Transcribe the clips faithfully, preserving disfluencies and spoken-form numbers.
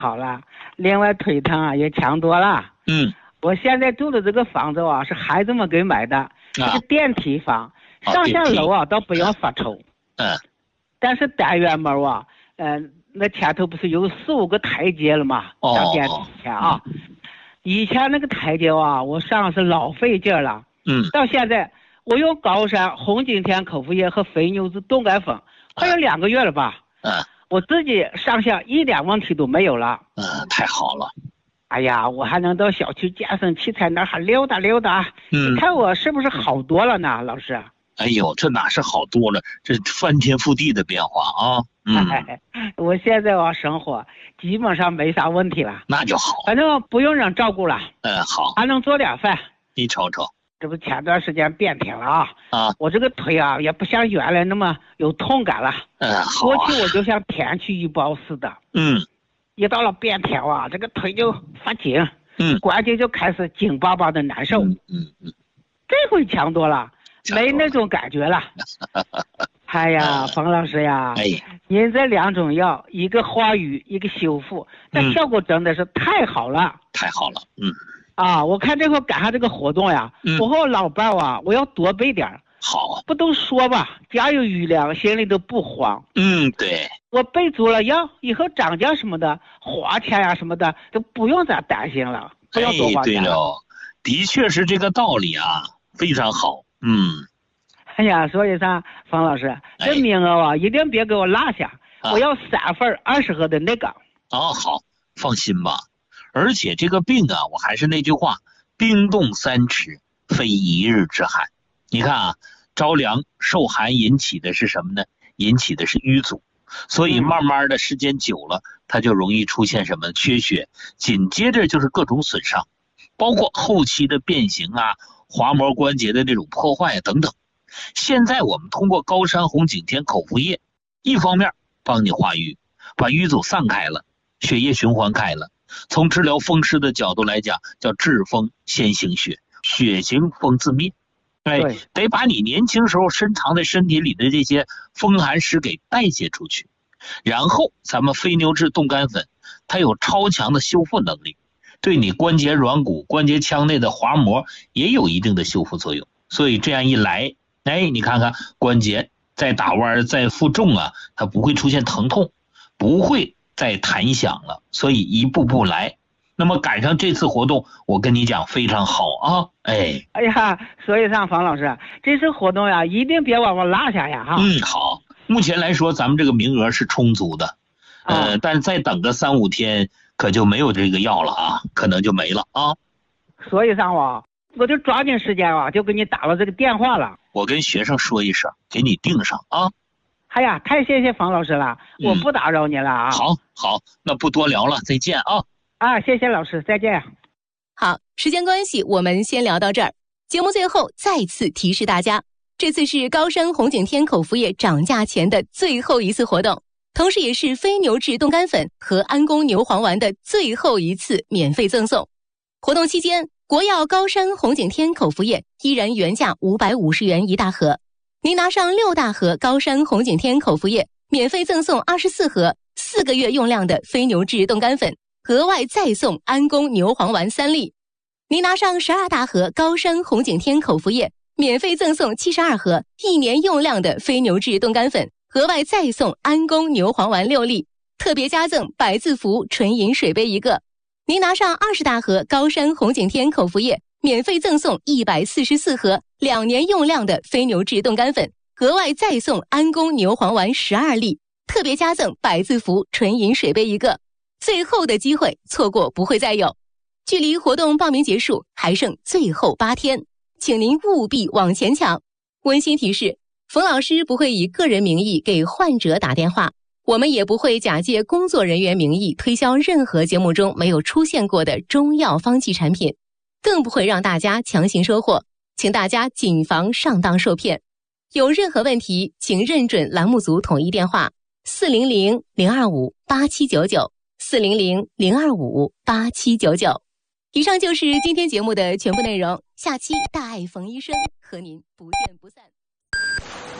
好了，另外腿疼啊也强多了。 嗯， 我现在住的这个房子啊是孩子们给买的，是个电梯房， 啊上下楼啊都不用发愁。 嗯， 但是单元门啊，嗯、呃，那前头不是有四五个台阶了吗？ 哦上电梯前啊，以前那个台阶啊，我上是老费劲了。 嗯， 到现在我用高山红景天口服液和肥牛子冻干粉，快有两个月了吧？ 嗯， 我自己上下一点问题都没有了。 嗯，太好了。 哎呀，我还能到小区健身器材那儿还溜达溜达。 嗯， 你看我是不是好多了呢，老师？ 哎呦，这哪是好多了，这翻天覆地的变化啊！嗯， 我现在我生活基本上没啥问题了， 那就好。 反正不用人照顾了。 嗯，好， 还能做点饭。 你瞅瞅， 这不前段时间变天了啊！ 啊， 我这个腿啊也不像原来那么有痛感了。 嗯，好啊。 过去我就像天气预报似的。 嗯。 一到了变天啊，这个腿就发紧。 嗯。 关节就开始紧巴巴的难受。 嗯嗯嗯。 这回强多了。没那种感觉了。哎呀，冯老师呀， 哎， 您这两种药，一个化瘀，一个修复，那效果真的是太好了， 太好了。嗯。 啊，我看这会赶上这个活动呀， 嗯、 我和我老伴啊，我要多备点。 好， 不都说吧，家有余粮，心里都不慌。 嗯，对。 我备足了药，以后涨价什么的，花钱呀、啊、什么的，都不用再担心了，不用多花钱。 哎，对了，的确是这个道理啊，非常好。嗯， 哎呀，所以说方老师，这名额啊，一定别给我落下， 啊、 我要三份二十盒的那个。 哦，好，放心吧。而且这个病啊，我还是那句话，冰冻三尺，非一日之寒。你看啊，着凉受寒引起的是什么呢？引起的是瘀阻，所以慢慢的时间久了，它就容易出现什么缺血，紧接着就是各种损伤，包括后期的变形啊。滑膜关节的这种破坏等等，现在我们通过高山红景天口服液，一方面帮你化瘀，把瘀阻散开了，血液循环开了。从治疗风湿的角度来讲，叫治风先行血，血行风自灭。哎，得把你年轻时候深藏在身体里的这些风寒湿给代谢出去。然后咱们非牛质冻干粉，它有超强的修复能力。对你关节软骨、关节腔内的滑膜也有一定的修复作用，所以这样一来，哎，你看看关节再打弯、再负重啊，它不会出现疼痛，不会再弹响了。所以一步步来，那么赶上这次活动，我跟你讲非常好啊，哎， 哎呀，所以上房老师，这次活动呀，一定别往我落下呀，哈。 嗯，好，目前来说，咱们这个名额是充足的，呃，啊、但再等个三五天。可就没有这个药了啊，可能就没了啊。 所以上我我就抓紧时间啊，就给你打了这个电话了。 我跟学生说一声，给你定上啊。 哎呀，太谢谢房老师了，嗯、我不打扰你了啊。 好，好，那不多聊了，再见啊。 啊，谢谢老师，再见。 好，时间关系，我们先聊到这儿。节目最后再次提示大家，这次是高山红景天口服液涨价前的最后一次活动。同时也是非牛质冻干粉和安宫牛黄丸的最后一次免费赠送。活动期间，国药高山红景天口服液依然原价五百五十元一大盒，您拿上六大盒高山红景天口服液，免费赠送二十四盒四个月用量的非牛质冻干粉，额外再送安宫牛黄丸三粒。您拿上十二大盒高山红景天口服液，免费赠送七十二盒一年用量的非牛质冻干粉，额外再送安宫牛黄丸六粒，特别加赠百字符纯饮水杯一个。您拿上二十大盒高山红景天口服液，免费赠送一百四十四盒两年用量的非牛质冻干粉，额外再送安宫牛黄丸十二粒，特别加赠百字符纯饮水杯一个。最后的机会，错过不会再有。距离活动报名结束还剩最后八天，请您务必往前抢。温馨提示，冯老师不会以个人名义给患者打电话，我们也不会假借工作人员名义推销任何节目中没有出现过的中药方剂产品，更不会让大家强行收货，请大家谨防上当受骗。有任何问题，请认准栏目组统一电话四零零零二五八七九九 四零零零二五八七九九。以上就是今天节目的全部内容，下期大爱冯医生和您不见不散。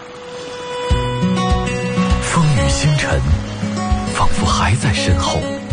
风雨星辰，仿佛还在身后。